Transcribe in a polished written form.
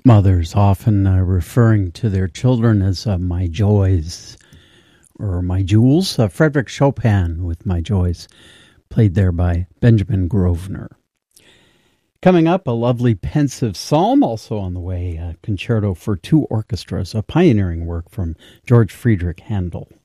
Mothers often referring to their children as my joys or my jewels. Frederick Chopin with My Joys, played there by Benjamin Grosvenor. Coming up, a lovely pensive psalm, also on the way, a concerto for two orchestras, a pioneering work from George Friedrich Handel.